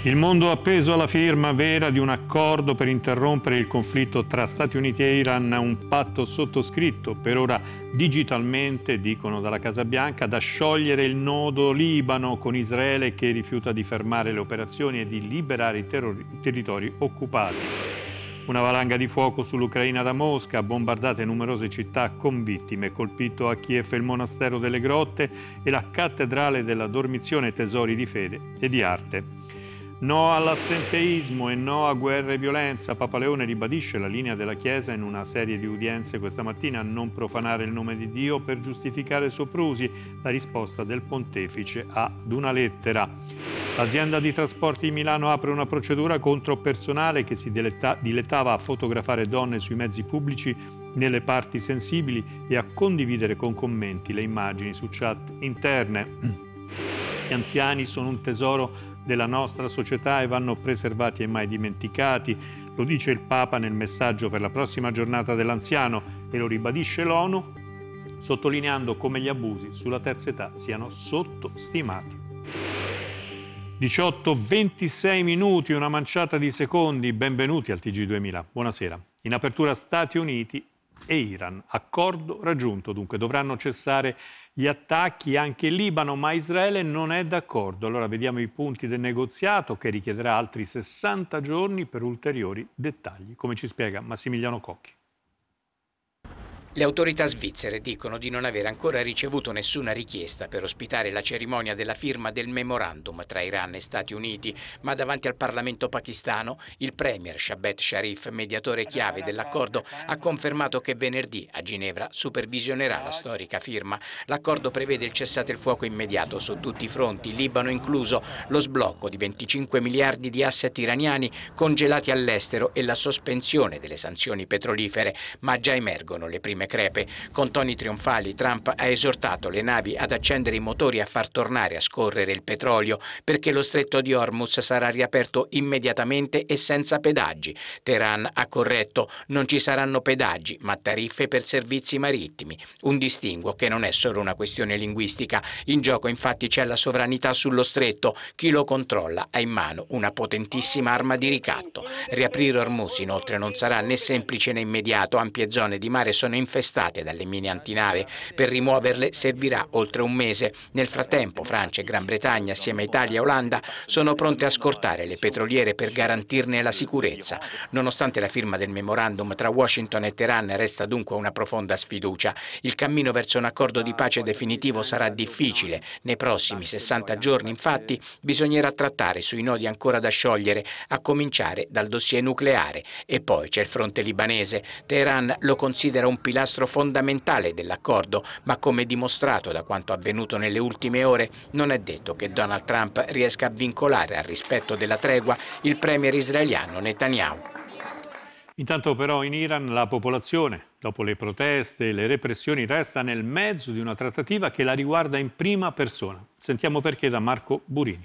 Il mondo ha appeso alla firma vera di un accordo per interrompere il conflitto tra Stati Uniti e Iran, un patto sottoscritto per ora digitalmente, dicono dalla Casa Bianca, da sciogliere il nodo Libano con Israele che rifiuta di fermare le operazioni e di liberare i territori occupati. Una valanga di fuoco sull'Ucraina da Mosca, bombardate numerose città con vittime, colpito a Kiev il monastero delle grotte e la cattedrale della dormizione, tesori di fede e di arte. No all'assenteismo e no a guerra e violenza. Papa Leone ribadisce la linea della Chiesa in una serie di udienze questa mattina: non profanare il nome di Dio per giustificare soprusi, la risposta del pontefice ad una lettera. L'azienda di trasporti di Milano apre una procedura contro personale che si dilettava a fotografare donne sui mezzi pubblici nelle parti sensibili e a condividere con commenti le immagini su chat interne. Gli anziani sono un tesoro della nostra società e vanno preservati e mai dimenticati. Lo dice il Papa nel messaggio per la prossima giornata dell'anziano e lo ribadisce l'ONU, sottolineando come gli abusi sulla terza età siano sottostimati. 18:26 minuti, una manciata di secondi. Benvenuti al TG2000. Buonasera. In apertura Stati Uniti e Iran. Accordo raggiunto, dunque dovranno cessare gli attacchi anche in Libano, ma Israele non è d'accordo. Allora vediamo i punti del negoziato che richiederà altri 60 giorni per ulteriori dettagli, come ci spiega Massimiliano Cocchi. Le autorità svizzere dicono di non aver ancora ricevuto nessuna richiesta per ospitare la cerimonia della firma del memorandum tra Iran e Stati Uniti, ma davanti al Parlamento pakistano il premier Shahbaz Sharif, mediatore chiave dell'accordo, ha confermato che venerdì a Ginevra supervisionerà la storica firma. L'accordo prevede il cessate il fuoco immediato su tutti i fronti, Libano incluso, lo sblocco di 25 miliardi di asset iraniani congelati all'estero e la sospensione delle sanzioni petrolifere, ma già emergono le prime crepe. Con toni trionfali Trump ha esortato le navi ad accendere i motori e a far tornare a scorrere il petrolio, perché lo stretto di Hormuz sarà riaperto immediatamente e senza pedaggi. Teheran ha corretto: non ci saranno pedaggi, ma tariffe per servizi marittimi. Un distinguo che non è solo una questione linguistica. In gioco infatti c'è la sovranità sullo stretto. Chi lo controlla ha in mano una potentissima arma di ricatto. Riaprire Hormuz inoltre non sarà né semplice né immediato. Ampie zone di mare sono infestate dalle mine antinave. Per rimuoverle servirà oltre un mese. Nel frattempo Francia e Gran Bretagna, assieme a Italia e Olanda, sono pronte a scortare le petroliere per garantirne la sicurezza. Nonostante la firma del memorandum tra Washington e Teheran, resta dunque una profonda sfiducia. Il cammino verso un accordo di pace definitivo sarà difficile. Nei prossimi 60 giorni, infatti, bisognerà trattare sui nodi ancora da sciogliere, a cominciare dal dossier nucleare. E poi c'è il fronte libanese. Teheran lo considera un pilastro fondamentale dell'accordo, ma come dimostrato da quanto avvenuto nelle ultime ore, non è detto che Donald Trump riesca a vincolare al rispetto della tregua il premier israeliano Netanyahu. Intanto però in Iran la popolazione, dopo le proteste e le repressioni, resta nel mezzo di una trattativa che la riguarda in prima persona. Sentiamo perché da Marco Burini.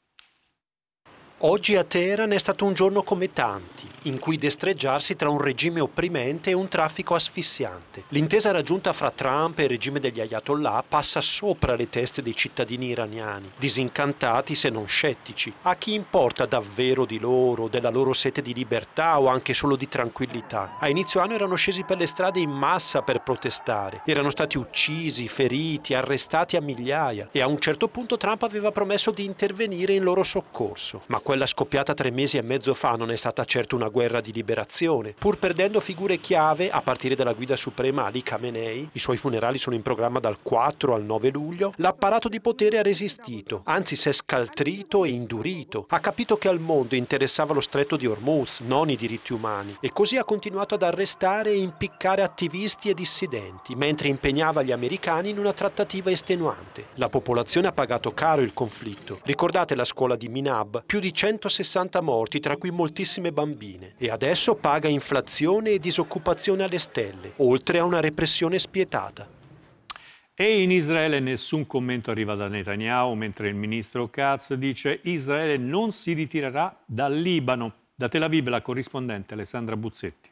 Oggi a Teheran è stato un giorno come tanti, in cui destreggiarsi tra un regime opprimente e un traffico asfissiante. L'intesa raggiunta fra Trump e il regime degli Ayatollah passa sopra le teste dei cittadini iraniani, disincantati se non scettici. A chi importa davvero di loro, della loro sete di libertà o anche solo di tranquillità? A inizio anno erano scesi per le strade in massa per protestare. Erano stati uccisi, feriti, arrestati a migliaia e a un certo punto Trump aveva promesso di intervenire in loro soccorso. Ma quella scoppiata 3 mesi e mezzo fa non è stata certo una guerra di liberazione. Pur perdendo figure chiave, a partire dalla guida suprema Ali Khamenei, i suoi funerali sono in programma dal 4 al 9 luglio, l'apparato di potere ha resistito, anzi si è scaltrito e indurito. Ha capito che al mondo interessava lo stretto di Hormuz, non i diritti umani, e così ha continuato ad arrestare e impiccare attivisti e dissidenti, mentre impegnava gli americani in una trattativa estenuante. La popolazione ha pagato caro il conflitto. Ricordate la scuola di Minab? Più di 160 morti, tra cui moltissime bambine. E adesso paga inflazione e disoccupazione alle stelle, oltre a una repressione spietata. E in Israele nessun commento arriva da Netanyahu, mentre il ministro Katz dice Israele non si ritirerà dal Libano. Da Tel Aviv la corrispondente Alessandra Buzzetti.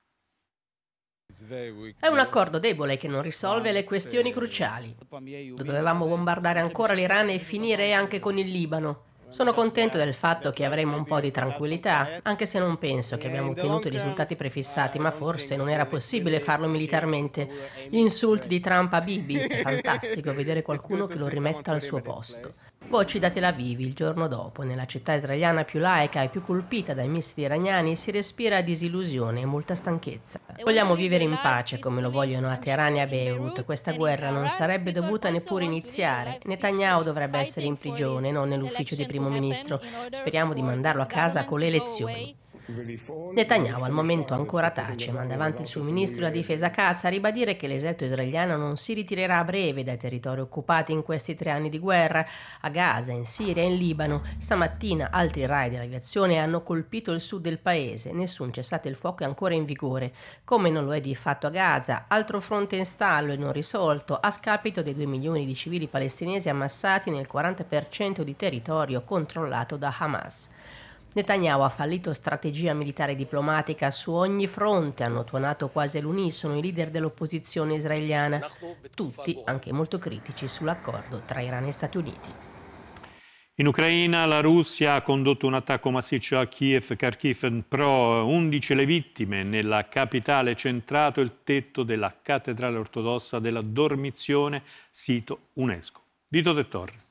È un accordo debole che non risolve le questioni cruciali. Dovevamo bombardare ancora l'Iran e finire anche con il Libano. Sono contento del fatto che avremo un po' di tranquillità, anche se non penso che abbiamo ottenuto i risultati prefissati, ma forse non era possibile farlo militarmente. Gli insulti di Trump a Bibi, è fantastico vedere qualcuno che lo rimetta al suo posto. Voci da Tel Aviv il giorno dopo, nella città israeliana più laica e più colpita dai missili iraniani, si respira disillusione e molta stanchezza. Vogliamo vivere in pace come lo vogliono a Teheran e a Beirut. Questa guerra non sarebbe dovuta neppure iniziare. Netanyahu dovrebbe essere in prigione, non nell'ufficio di primo ministro. Speriamo di mandarlo a casa con le elezioni. Netanyahu al momento ancora tace, ma davanti il suo ministro della difesa Katz a ribadire che l'esercito israeliano non si ritirerà a breve dai territori occupati in questi 3 anni di guerra, a Gaza, in Siria e in Libano. Stamattina altri raid dell'aviazione hanno colpito il sud del paese, nessun cessate il fuoco è ancora in vigore, come non lo è di fatto a Gaza, altro fronte in stallo e non risolto, a scapito dei 2 milioni di civili palestinesi ammassati nel 40% di territorio controllato da Hamas. Netanyahu ha fallito strategia militare e diplomatica su ogni fronte, hanno tuonato quasi all'unisono i leader dell'opposizione israeliana, tutti anche molto critici sull'accordo tra Iran e Stati Uniti. In Ucraina la Russia ha condotto un attacco massiccio a Kiev, Kharkiv e Dnipro, 11 le vittime. Nella capitale centrato il tetto della cattedrale ortodossa della Dormizione, sito UNESCO. Vito De Torre.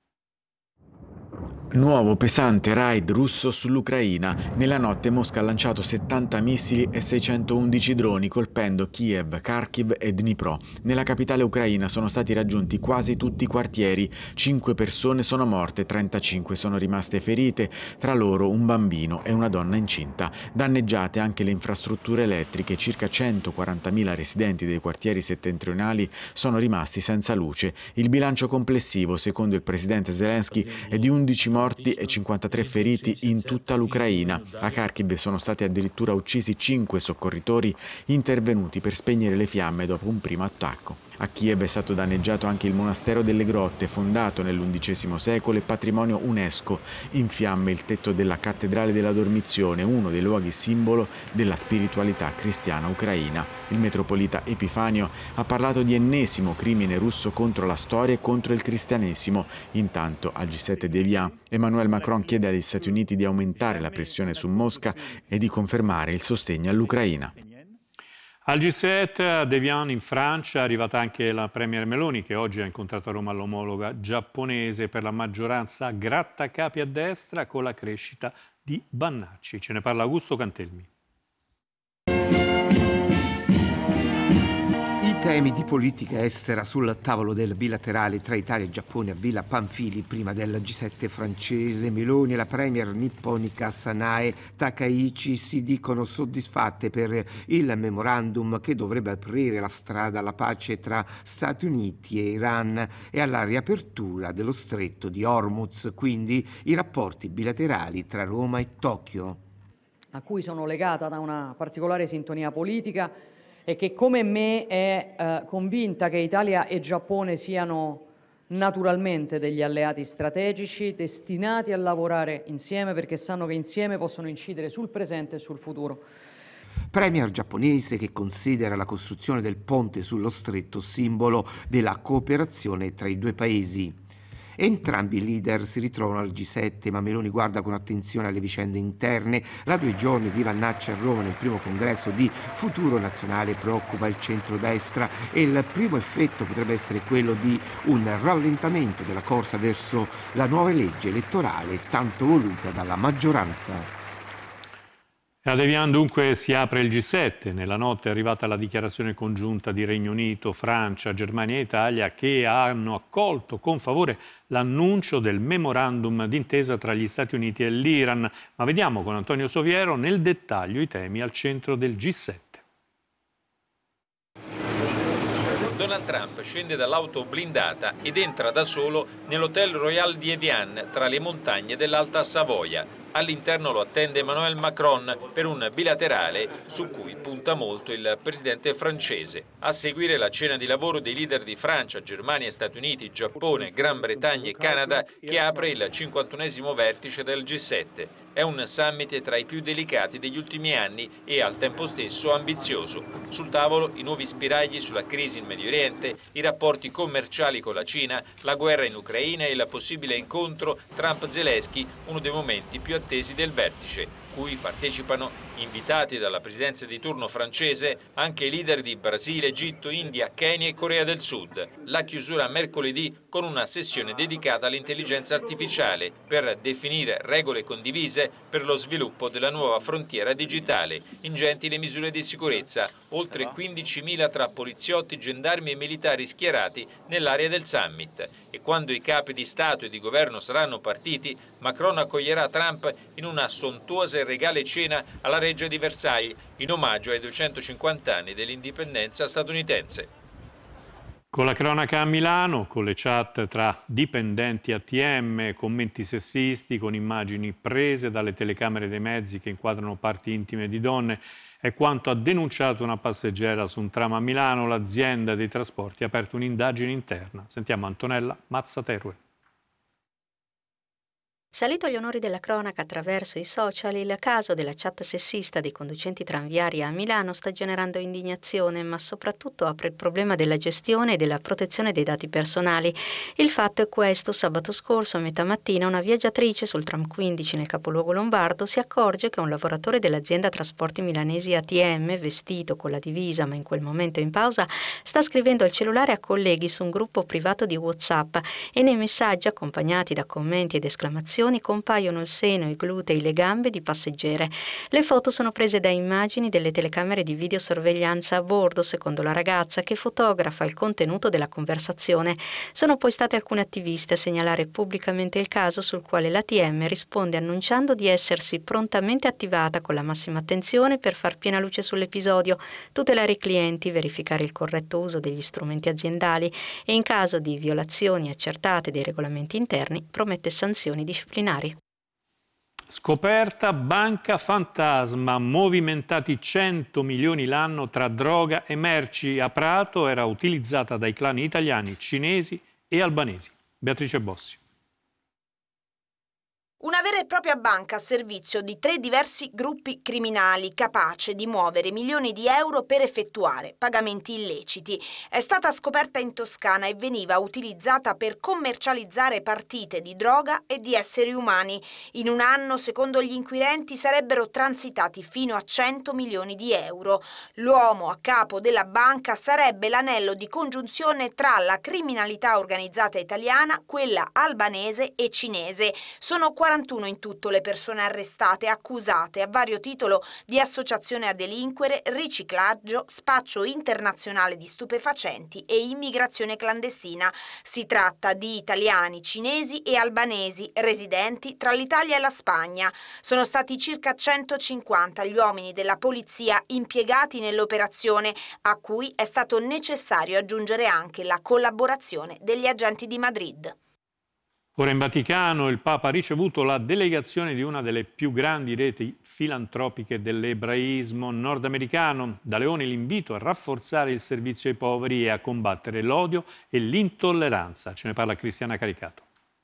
Nuovo pesante raid russo sull'Ucraina. Nella notte Mosca ha lanciato 70 missili e 611 droni colpendo Kiev, Kharkiv e Dnipro. Nella capitale ucraina sono stati raggiunti quasi tutti i quartieri. 5 persone sono morte, 35 sono rimaste ferite, tra loro un bambino e una donna incinta. Danneggiate anche le infrastrutture elettriche. Circa 140.000 residenti dei quartieri settentrionali sono rimasti senza luce. Il bilancio complessivo, secondo il presidente Zelensky, è di 11 morti e 53 feriti in tutta l'Ucraina. A Kharkiv sono stati addirittura uccisi 5 soccorritori intervenuti per spegnere le fiamme dopo un primo attacco. A Kiev è stato danneggiato anche il monastero delle grotte, fondato nell'XI secolo e patrimonio UNESCO. In fiamme il tetto della cattedrale della Dormizione, uno dei luoghi simbolo della spiritualità cristiana ucraina. Il metropolita Epifanio ha parlato di ennesimo crimine russo contro la storia e contro il cristianesimo. Intanto al G7 di Evian, Emmanuel Macron chiede agli Stati Uniti di aumentare la pressione su Mosca e di confermare il sostegno all'Ucraina. Al G7 a Devian in Francia è arrivata anche la Premier Meloni che oggi ha incontrato a Roma l'omologa giapponese per la maggioranza grattacapi a destra con la crescita di Bannacci. Ce ne parla Augusto Cantelmi. I temi di politica estera sul tavolo del bilaterale tra Italia e Giappone a Villa Pamphili prima del G7 francese. Meloni e la premier nipponica Sanae Takaichi si dicono soddisfatte per il memorandum che dovrebbe aprire la strada alla pace tra Stati Uniti e Iran e alla riapertura dello stretto di Hormuz, quindi i rapporti bilaterali tra Roma e Tokyo. A cui sono legata da una particolare sintonia politica e che come me è convinta che Italia e Giappone siano naturalmente degli alleati strategici destinati a lavorare insieme perché sanno che insieme possono incidere sul presente e sul futuro. Premier giapponese che considera la costruzione del ponte sullo stretto simbolo della cooperazione tra i due paesi. Entrambi i leader si ritrovano al G7, ma Meloni guarda con attenzione alle vicende interne. La 2 giorni di Vannacci a Roma nel primo congresso di Futuro Nazionale preoccupa il centrodestra e il primo effetto potrebbe essere quello di un rallentamento della corsa verso la nuova legge elettorale tanto voluta dalla maggioranza. A Evian dunque si apre il G7. Nella notte è arrivata la dichiarazione congiunta di Regno Unito, Francia, Germania e Italia che hanno accolto con favore l'annuncio del memorandum d'intesa tra gli Stati Uniti e l'Iran. Ma vediamo con Antonio Soviero nel dettaglio i temi al centro del G7. Donald Trump scende dall'auto blindata ed entra da solo nell'Hotel Royal di Evian, tra le montagne dell'Alta Savoia. All'interno lo attende Emmanuel Macron per un bilaterale su cui punta molto il presidente francese. A seguire la cena di lavoro dei leader di Francia, Germania, Stati Uniti, Giappone, Gran Bretagna e Canada che apre il 51esimo vertice del G7. È un summit tra i più delicati degli ultimi anni e al tempo stesso ambizioso. Sul tavolo i nuovi spiragli sulla crisi in Medio Oriente, i rapporti commerciali con la Cina, la guerra in Ucraina e il possibile incontro Trump-Zelensky, uno dei momenti più attesi del vertice, cui partecipano, invitati dalla presidenza di turno francese, anche i leader di Brasile, Egitto, India, Kenya e Corea del Sud. La chiusura mercoledì con una sessione dedicata all'intelligenza artificiale per definire regole condivise per lo sviluppo della nuova frontiera digitale. Ingenti le misure di sicurezza, oltre 15.000 tra poliziotti, gendarmi e militari schierati nell'area del summit. E quando i capi di Stato e di governo saranno partiti, Macron accoglierà Trump in una sontuosa e regale cena alla Reggia di Versailles, in omaggio ai 250 anni dell'indipendenza statunitense. Con la cronaca a Milano, con le chat tra dipendenti ATM, commenti sessisti, con immagini prese dalle telecamere dei mezzi che inquadrano parti intime di donne, è quanto ha denunciato una passeggera su un tram a Milano. L'azienda dei trasporti ha aperto un'indagine interna. Sentiamo Antonella Mazzaterue. Salito agli onori della cronaca attraverso i social, il caso della chat sessista dei conducenti tranviari a Milano sta generando indignazione, ma soprattutto apre il problema della gestione e della protezione dei dati personali. Il fatto è questo: sabato scorso a metà mattina una viaggiatrice sul tram 15 nel capoluogo lombardo si accorge che un lavoratore dell'azienda trasporti milanesi ATM, vestito con la divisa ma in quel momento in pausa, sta scrivendo al cellulare a colleghi su un gruppo privato di WhatsApp, e nei messaggi accompagnati da commenti ed esclamazioni compaiono il seno, i glutei, le gambe di passeggere. Le foto sono prese da immagini delle telecamere di videosorveglianza a bordo, secondo la ragazza, che fotografa il contenuto della conversazione. Sono poi state alcune attiviste a segnalare pubblicamente il caso, sul quale l'ATM risponde annunciando di essersi prontamente attivata con la massima attenzione per far piena luce sull'episodio, tutelare i clienti, verificare il corretto uso degli strumenti aziendali e, in caso di violazioni accertate dei regolamenti interni, promette sanzioni disciplinari. Scoperta banca fantasma, movimentati 100 milioni l'anno tra droga e merci. A Prato era utilizzata dai clan italiani, cinesi e albanesi. Beatrice Bossi. Una vera e propria banca a servizio di 3 diversi gruppi criminali, capace di muovere milioni di euro per effettuare pagamenti illeciti. È stata scoperta in Toscana e veniva utilizzata per commercializzare partite di droga e di esseri umani. In un anno, secondo gli inquirenti, sarebbero transitati fino a 100 milioni di euro. L'uomo a capo della banca sarebbe l'anello di congiunzione tra la criminalità organizzata italiana, quella albanese e cinese. Sono 41 in tutto le persone arrestate, accusate a vario titolo di associazione a delinquere, riciclaggio, spaccio internazionale di stupefacenti e immigrazione clandestina. Si tratta di italiani, cinesi e albanesi residenti tra l'Italia e la Spagna. Sono stati circa 150 gli uomini della polizia impiegati nell'operazione, a cui è stato necessario aggiungere anche la collaborazione degli agenti di Madrid. Ora in Vaticano il Papa ha ricevuto la delegazione di una delle più grandi reti filantropiche dell'ebraismo nordamericano. Da Leone l'invito a rafforzare il servizio ai poveri e a combattere l'odio e l'intolleranza. Ce ne parla Cristiana Caricato.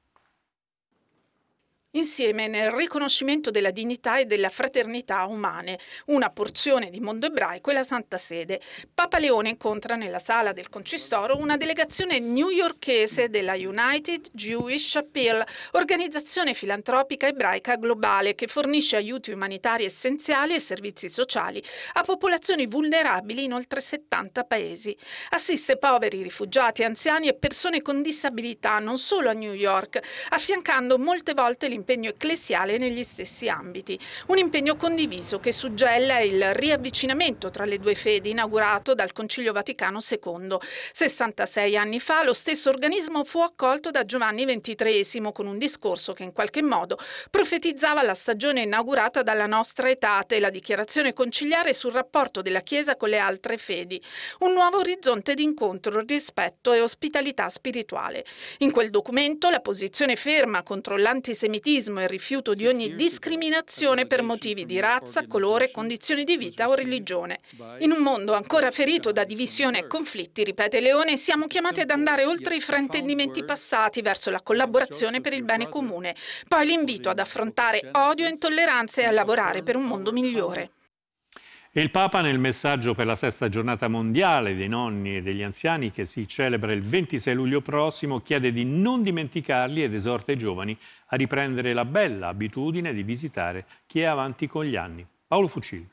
Insieme nel riconoscimento della dignità e della fraternità umane, una porzione di mondo ebraico e la Santa Sede. Papa Leone incontra nella sala del Concistoro una delegazione newyorkese della United Jewish Appeal, organizzazione filantropica ebraica globale che fornisce aiuti umanitari essenziali e servizi sociali a popolazioni vulnerabili in oltre 70 paesi. Assiste poveri, rifugiati, anziani e persone con disabilità non solo a New York, affiancando molte volte l'impegno ecclesiale negli stessi ambiti. Un impegno condiviso che suggella il riavvicinamento tra le due fedi inaugurato dal Concilio Vaticano II. 66 anni fa lo stesso organismo fu accolto da Giovanni XXIII con un discorso che in qualche modo profetizzava la stagione inaugurata dalla Nostra Aetate, la dichiarazione conciliare sul rapporto della Chiesa con le altre fedi. Un nuovo orizzonte di incontro, rispetto e ospitalità spirituale. In quel documento la posizione ferma contro l'antisemitismo razzismo e il rifiuto di ogni discriminazione per motivi di razza, colore, condizioni di vita o religione. In un mondo ancora ferito da divisione e conflitti, ripete Leone, siamo chiamati ad andare oltre i fraintendimenti passati verso la collaborazione per il bene comune. Poi l'invito ad affrontare odio e intolleranza e a lavorare per un mondo migliore. E il Papa, nel messaggio per la 6ª giornata mondiale dei nonni e degli anziani, che si celebra il 26 luglio prossimo, chiede di non dimenticarli ed esorta i giovani a riprendere la bella abitudine di visitare chi è avanti con gli anni. Paolo Fucilli.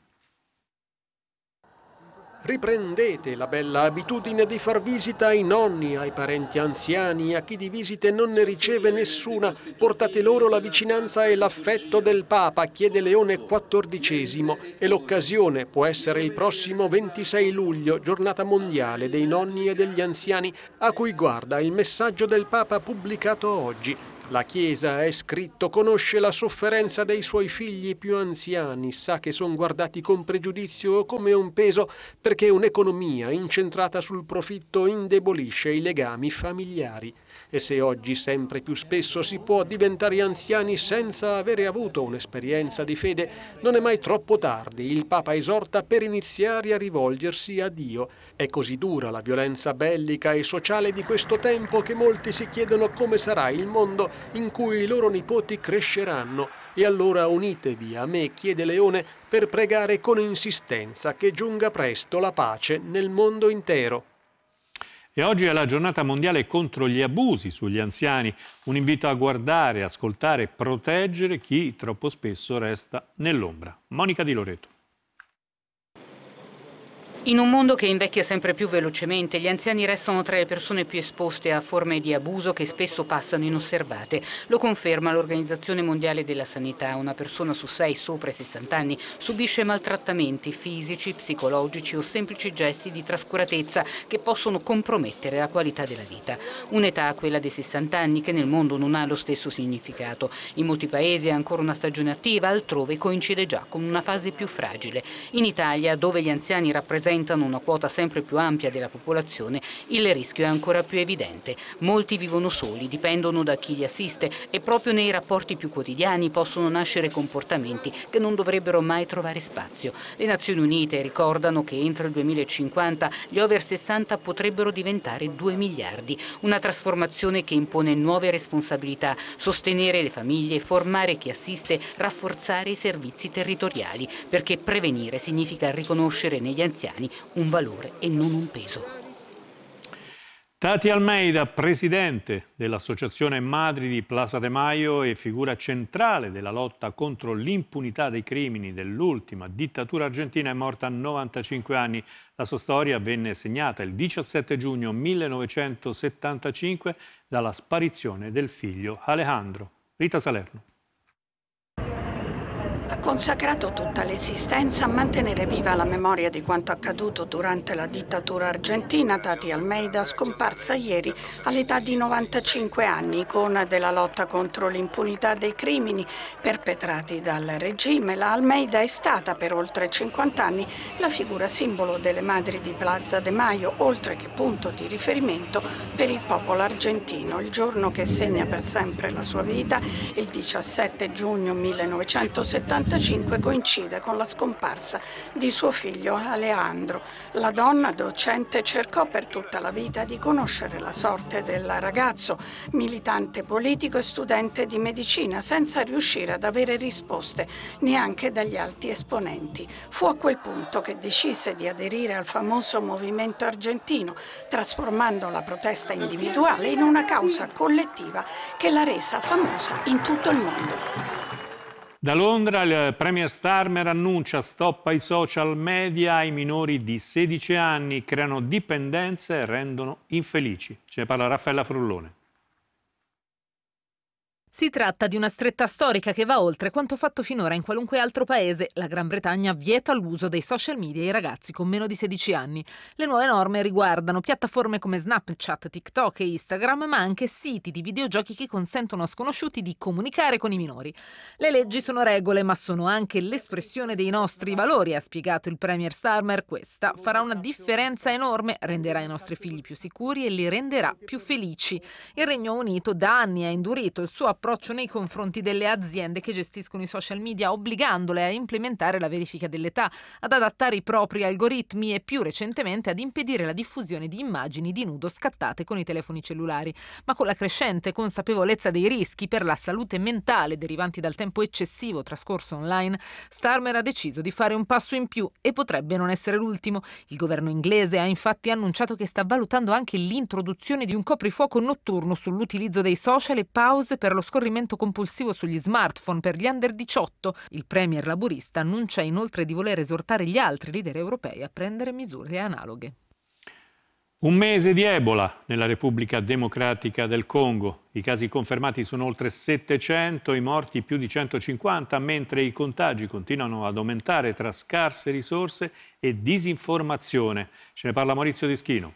Riprendete la bella abitudine di far visita ai nonni, ai parenti anziani, a chi di visite non ne riceve nessuna. Portate loro la vicinanza e l'affetto del Papa, chiede Leone XIV, e l'occasione può essere il prossimo 26 luglio, giornata mondiale dei nonni e degli anziani, a cui guarda il messaggio del Papa pubblicato oggi. La Chiesa, è scritto, conosce la sofferenza dei suoi figli più anziani, sa che sono guardati con pregiudizio o come un peso, perché un'economia incentrata sul profitto indebolisce i legami familiari. E se oggi sempre più spesso si può diventare anziani senza avere avuto un'esperienza di fede, non è mai troppo tardi. Il Papa esorta per iniziare a rivolgersi a Dio. È così dura la violenza bellica e sociale di questo tempo che molti si chiedono come sarà il mondo in cui i loro nipoti cresceranno. E allora unitevi a me, chiede Leone, per pregare con insistenza che giunga presto la pace nel mondo intero. E oggi è la giornata mondiale contro gli abusi sugli anziani, un invito a guardare, ascoltare e proteggere chi troppo spesso resta nell'ombra. Monica Di Loreto. In un mondo che invecchia sempre più velocemente, gli anziani restano tra le persone più esposte a forme di abuso che spesso passano inosservate. Lo conferma l'Organizzazione Mondiale della Sanità. Una persona su 6 sopra i 60 anni subisce maltrattamenti fisici, psicologici o semplici gesti di trascuratezza che possono compromettere la qualità della vita. Un'età, quella dei 60 anni, che nel mondo non ha lo stesso significato. In molti paesi è ancora una stagione attiva, altrove coincide già con una fase più fragile. In Italia, dove gli anziani rappresentano una quota sempre più ampia della popolazione, il rischio è ancora più evidente. Molti vivono soli, dipendono da chi li assiste e proprio nei rapporti più quotidiani possono nascere comportamenti che non dovrebbero mai trovare spazio. Le Nazioni Unite ricordano che entro il 2050 gli over 60 potrebbero diventare 2 miliardi, una trasformazione che impone nuove responsabilità, sostenere le famiglie, formare chi assiste, rafforzare i servizi territoriali, perché prevenire significa riconoscere negli anziani un valore e non un peso. Tati Almeida, presidente dell'Associazione Madri di Plaza de Mayo e figura centrale della lotta contro l'impunità dei crimini dell'ultima dittatura argentina, è morta a 95 anni. La sua storia venne segnata il 17 giugno 1975 dalla sparizione del figlio Alejandro. Rita Salerno. Ha consacrato tutta l'esistenza a mantenere viva la memoria di quanto accaduto durante la dittatura argentina. Tati Almeida, scomparsa ieri all'età di 95 anni, icona della lotta contro l'impunità dei crimini perpetrati dal regime. La Almeida è stata per oltre 50 anni la figura simbolo delle Madri di Plaza de Mayo, oltre che punto di riferimento per il popolo argentino. Il giorno che segna per sempre la sua vita, il 17 giugno 1975, coincide con la scomparsa di suo figlio Alejandro. La donna docente cercò per tutta la vita di conoscere la sorte del ragazzo, militante politico e studente di medicina, senza riuscire ad avere risposte neanche dagli alti esponenti. Fu a quel punto che decise di aderire al famoso movimento argentino, trasformando la protesta individuale in una causa collettiva che l'ha resa famosa in tutto il mondo. Da Londra il Premier Starmer annuncia stop ai social media ai minori di 16 anni, creano dipendenze e rendono infelici. Ce ne parla Raffaella Frullone. Si tratta di una stretta storica che va oltre quanto fatto finora in qualunque altro paese. La Gran Bretagna vieta l'uso dei social media ai ragazzi con meno di 16 anni. Le nuove norme riguardano piattaforme come Snapchat, TikTok e Instagram, ma anche siti di videogiochi che consentono a sconosciuti di comunicare con i minori. Le leggi sono regole, ma sono anche l'espressione dei nostri valori, ha spiegato il Premier Starmer. Questa farà una differenza enorme, renderà i nostri figli più sicuri e li renderà più felici. Il Regno Unito da anni ha indurito il suo approccio nei confronti delle aziende che gestiscono i social media, obbligandole a implementare la verifica dell'età, ad adattare i propri algoritmi e più recentemente ad impedire la diffusione di immagini di nudo scattate con i telefoni cellulari. Ma con la crescente consapevolezza dei rischi per la salute mentale derivanti dal tempo eccessivo trascorso online, Starmer ha deciso di fare un passo in più e potrebbe non essere l'ultimo. Il governo inglese ha infatti annunciato che sta valutando anche l'introduzione di un coprifuoco notturno sull'utilizzo dei social e pause per lo scorrimento compulsivo sugli smartphone per gli under 18. Il premier laburista annuncia inoltre di voler esortare gli altri leader europei a prendere misure analoghe. Un mese di Ebola nella Repubblica Democratica del Congo. I casi confermati sono oltre 700, i morti più di 150, mentre i contagi continuano ad aumentare tra scarse risorse e disinformazione. Ce ne parla Maurizio Dischino.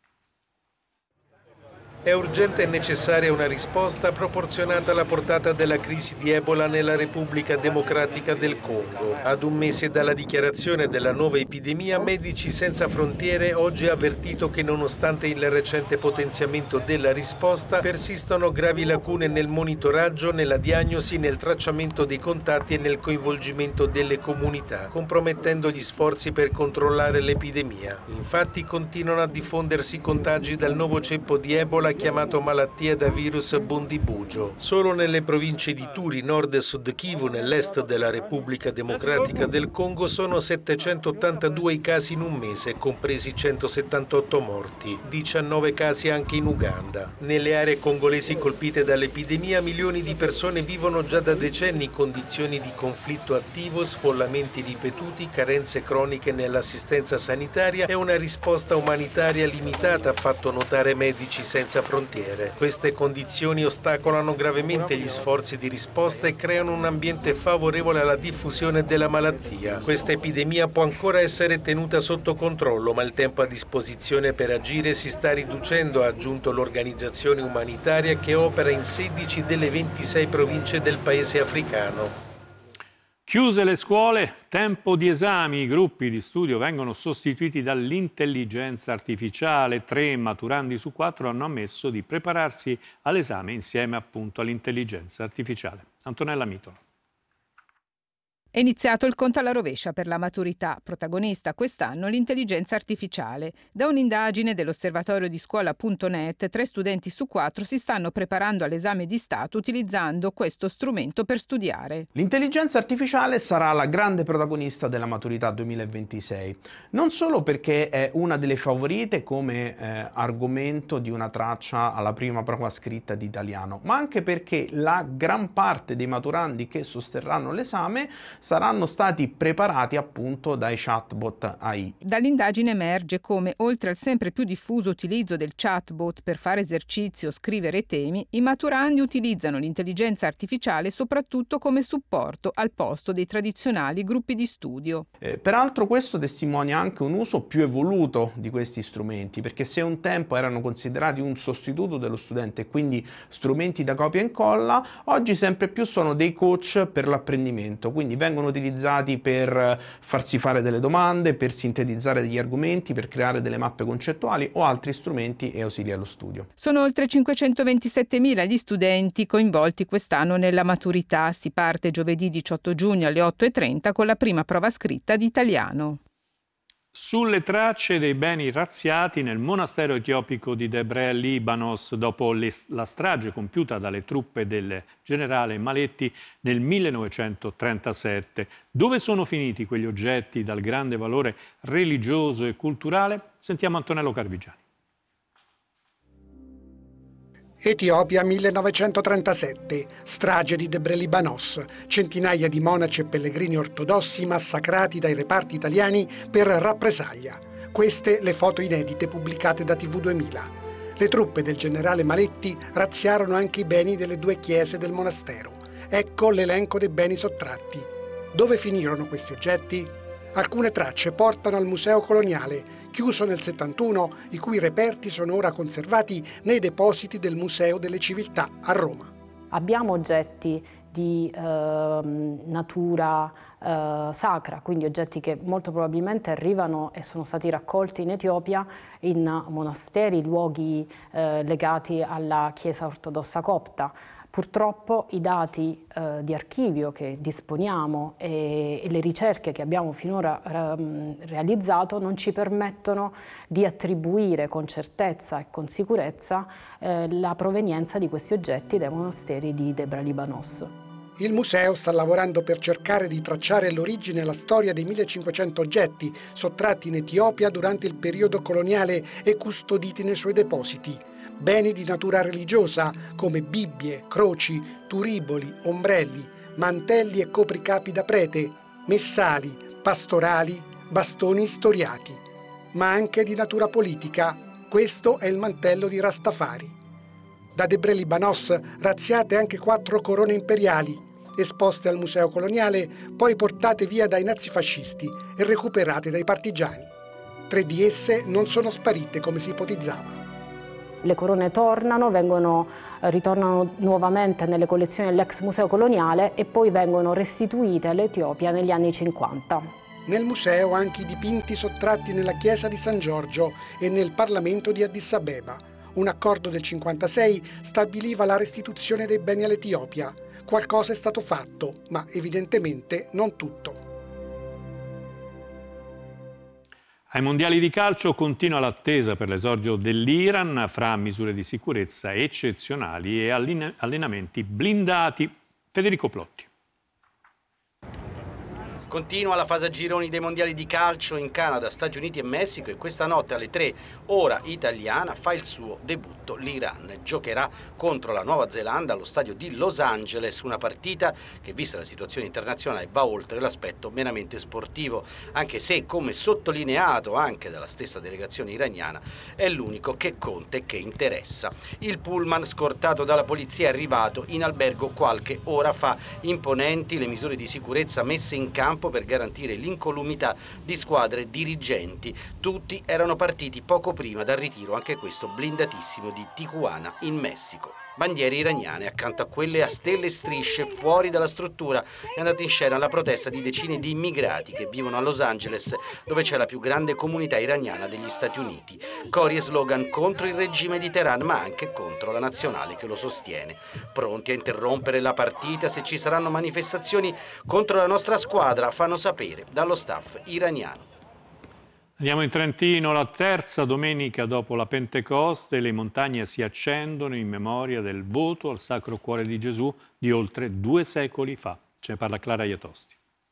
È urgente e necessaria una risposta proporzionata alla portata della crisi di Ebola nella Repubblica Democratica del Congo. Ad un mese dalla dichiarazione della nuova epidemia, Medici Senza Frontiere oggi ha avvertito che nonostante il recente potenziamento della risposta, persistono gravi lacune nel monitoraggio, nella diagnosi, nel tracciamento dei contatti e nel coinvolgimento delle comunità, compromettendo gli sforzi per controllare l'epidemia. Infatti continuano a diffondersi contagi dal nuovo ceppo di Ebola chiamato malattia da virus Bundibugyo. Solo nelle province di Turi, Nord e Sud Kivu, nell'est della Repubblica Democratica del Congo, sono 782 i casi in un mese, compresi 178 morti, 19 casi anche in Uganda. Nelle aree congolesi colpite dall'epidemia, milioni di persone vivono già da decenni in condizioni di conflitto attivo, sfollamenti ripetuti, carenze croniche nell'assistenza sanitaria e una risposta umanitaria limitata, ha fatto notare Medici Senza Frontiere. Queste condizioni ostacolano gravemente gli sforzi di risposta e creano un ambiente favorevole alla diffusione della malattia. Questa epidemia può ancora essere tenuta sotto controllo, ma il tempo a disposizione per agire si sta riducendo, ha aggiunto l'organizzazione umanitaria che opera in 16 delle 26 province del paese africano. Chiuse le scuole, tempo di esami, i gruppi di studio vengono sostituiti dall'intelligenza artificiale. 3 maturandi su 4 hanno ammesso di prepararsi all'esame insieme appunto all'intelligenza artificiale. Antonella Mitola. È iniziato il conto alla rovescia per la maturità, protagonista quest'anno l'intelligenza artificiale. Da un'indagine dell'osservatorio di scuola.net, 3 studenti su 4 si stanno preparando all'esame di Stato utilizzando questo strumento per studiare. L'intelligenza artificiale sarà la grande protagonista della maturità 2026, non solo perché è una delle favorite come argomento di una traccia alla prima prova scritta di italiano, ma anche perché la gran parte dei maturandi che sosterranno l'esame saranno stati preparati appunto dai chatbot AI. Dall'indagine emerge come, oltre al sempre più diffuso utilizzo del chatbot per fare esercizi o scrivere temi, i maturandi utilizzano l'intelligenza artificiale soprattutto come supporto al posto dei tradizionali gruppi di studio. Peraltro questo testimonia anche un uso più evoluto di questi strumenti, perché se un tempo erano considerati un sostituto dello studente e quindi strumenti da copia e incolla, oggi sempre più sono dei coach per l'apprendimento, quindi vengono utilizzati per farsi fare delle domande, per sintetizzare degli argomenti, per creare delle mappe concettuali o altri strumenti e ausili allo studio. Sono oltre 527.000 gli studenti coinvolti quest'anno nella maturità. Si parte giovedì 18 giugno alle 8:30 con la prima prova scritta di italiano. Sulle tracce dei beni razziati nel monastero etiopico di Debre Libanos dopo la strage compiuta dalle truppe del generale Maletti nel 1937. Dove sono finiti quegli oggetti dal grande valore religioso e culturale? Sentiamo Antonello Carvigiani. Etiopia 1937, strage di Debre Libanos, centinaia di monaci e pellegrini ortodossi massacrati dai reparti italiani per rappresaglia. Queste le foto inedite pubblicate da TV 2000. Le truppe del generale Maletti razziarono anche i beni delle 2 chiese del monastero. Ecco l'elenco dei beni sottratti. Dove finirono questi oggetti? Alcune tracce portano al Museo Coloniale, chiuso nel 71, i cui reperti sono ora conservati nei depositi del Museo delle Civiltà a Roma. Abbiamo oggetti di natura sacra, quindi oggetti che molto probabilmente arrivano e sono stati raccolti in Etiopia in monasteri, luoghi legati alla Chiesa ortodossa copta. Purtroppo i dati di archivio che disponiamo e le ricerche che abbiamo finora realizzato non ci permettono di attribuire con certezza e con sicurezza la provenienza di questi oggetti dai monasteri di Debra Libanos. Il museo sta lavorando per cercare di tracciare l'origine e la storia dei 1500 oggetti sottratti in Etiopia durante il periodo coloniale e custoditi nei suoi depositi. Beni di natura religiosa come Bibbie, croci, turiboli, ombrelli, mantelli e copricapi da prete, messali, pastorali, bastoni storiati, ma anche di natura politica. Questo è il mantello di Rastafari. Da Debre Libanos razziate anche 4 corone imperiali, esposte al Museo Coloniale, poi portate via dai nazifascisti e recuperate dai partigiani. 3 di esse non sono sparite come si ipotizzava. Le corone ritornano nuovamente nelle collezioni dell'ex Museo Coloniale e poi vengono restituite all'Etiopia negli anni 50. Nel museo anche i dipinti sottratti nella chiesa di San Giorgio e nel Parlamento di Addis Abeba. Un accordo del 1956 stabiliva la restituzione dei beni all'Etiopia. Qualcosa è stato fatto, ma evidentemente non tutto. Ai mondiali di calcio continua l'attesa per l'esordio dell'Iran fra misure di sicurezza eccezionali e allenamenti blindati. Federico Plotti. Continua la fase a gironi dei mondiali di calcio in Canada, Stati Uniti e Messico e questa notte alle 3 ora italiana fa il suo debutto l'Iran. Giocherà contro la Nuova Zelanda allo stadio di Los Angeles, una partita che vista la situazione internazionale va oltre l'aspetto meramente sportivo, anche se come sottolineato anche dalla stessa delegazione iraniana è l'unico che conta e che interessa. Il pullman scortato dalla polizia è arrivato in albergo qualche ora fa, imponenti le misure di sicurezza messe in campo per garantire l'incolumità di squadre e dirigenti. Tutti erano partiti poco prima dal ritiro, anche questo blindatissimo di Tijuana in Messico. Bandiere iraniane accanto a quelle a stelle e strisce fuori dalla struttura è andata in scena la protesta di decine di immigrati che vivono a Los Angeles, dove c'è la più grande comunità iraniana degli Stati Uniti. Cori e slogan contro il regime di Teheran, ma anche contro la nazionale che lo sostiene. Pronti a interrompere la partita se ci saranno manifestazioni contro la nostra squadra, fanno sapere dallo staff iraniano. Andiamo in Trentino, la terza domenica dopo la Pentecoste, le montagne si accendono in memoria del voto al Sacro Cuore di Gesù di oltre 2 secoli fa. Ce ne parla Clara Iatosti.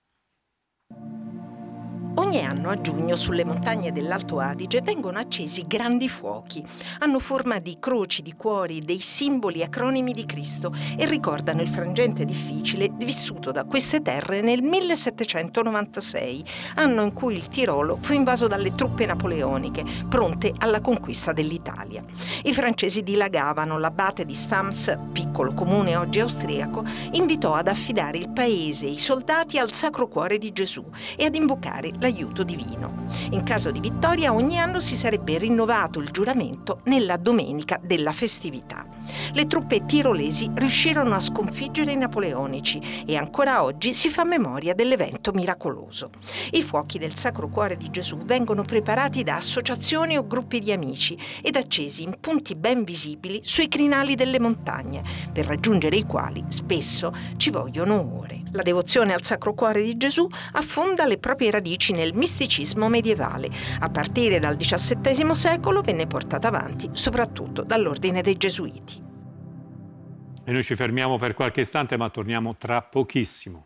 Ogni anno a giugno sulle montagne dell'Alto Adige vengono accesi grandi fuochi. Hanno forma di croci, di cuori, dei simboli acronimi di Cristo e ricordano il frangente difficile vissuto da queste terre nel 1796, anno in cui il Tirolo fu invaso dalle truppe napoleoniche, pronte alla conquista dell'Italia. I francesi dilagavano, l'abate di Stams, piccolo comune oggi austriaco, invitò ad affidare il paese e i soldati al Sacro Cuore di Gesù e ad invocare l'aiuto divino. In caso di vittoria ogni anno si sarebbe rinnovato il giuramento nella domenica della festività. Le truppe tirolesi riuscirono a sconfiggere i napoleonici e ancora oggi si fa memoria dell'evento miracoloso. I fuochi del Sacro Cuore di Gesù vengono preparati da associazioni o gruppi di amici ed accesi in punti ben visibili sui crinali delle montagne, per raggiungere i quali spesso ci vogliono ore. La devozione al Sacro Cuore di Gesù affonda le proprie radici nel misticismo medievale. A partire dal XVII secolo venne portata avanti soprattutto dall'ordine dei Gesuiti. E noi ci fermiamo per qualche istante, ma torniamo tra pochissimo.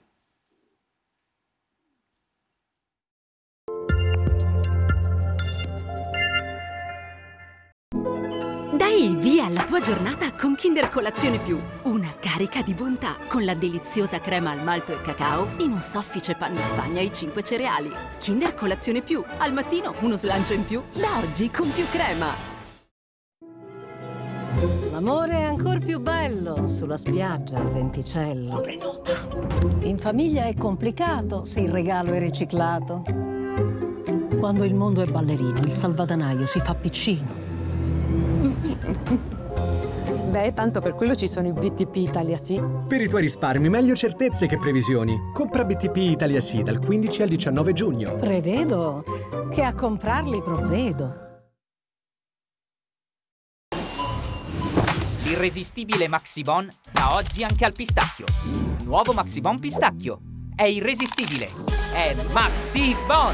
Dai il via alla tua giornata con Kinder Colazione Più. Una carica di bontà con la deliziosa crema al malto e cacao in un soffice pan di Spagna e 5 cereali. Kinder Colazione Più. Al mattino uno slancio in più. Da oggi con più crema. L'amore è ancora più bello sulla spiaggia al venticello. In famiglia è complicato se il regalo è riciclato. Quando il mondo è ballerino, il salvadanaio si fa piccino. Beh, tanto per quello ci sono i BTP Italia Sì. Per i tuoi risparmi, meglio certezze che previsioni. Compra BTP Italia Sì dal 15 al 19 giugno. Prevedo che a comprarli provvedo. L'irresistibile Maxibon da oggi anche al pistacchio. Nuovo Maxibon pistacchio. È irresistibile. È Maxibon!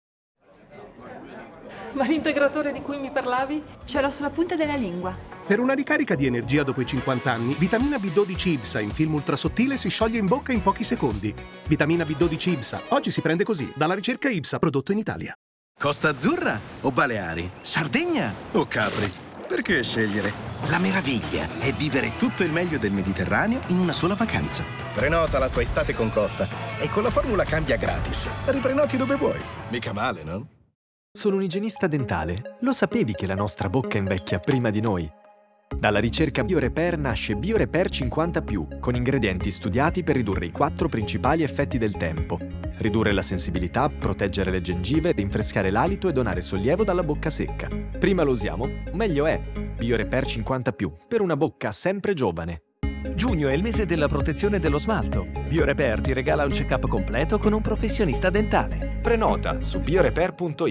Ma l'integratore di cui mi parlavi? Ce l'ho sulla punta della lingua. Per una ricarica di energia dopo i 50 anni, vitamina B12 IBSA in film ultrasottile si scioglie in bocca in pochi secondi. Vitamina B12 IBSA. Oggi si prende così, dalla ricerca IBSA, prodotto in Italia. Costa Azzurra o Baleari? Sardegna o Capri? Perché scegliere? La meraviglia è vivere tutto il meglio del Mediterraneo in una sola vacanza. Prenota la tua estate con Costa e con la formula cambia gratis. Riprenoti dove vuoi. Mica male, no? Sono un igienista dentale. Lo sapevi che la nostra bocca invecchia prima di noi? Dalla ricerca BioRepair nasce BioRepair 50+, con ingredienti studiati per ridurre i 4 principali effetti del tempo. Ridurre la sensibilità, proteggere le gengive, rinfrescare l'alito e donare sollievo dalla bocca secca. Prima lo usiamo, meglio è. BioRepair 50+, per una bocca sempre giovane. Giugno è il mese della protezione dello smalto. BioRepair ti regala un check-up completo con un professionista dentale. Prenota su biorepair.it.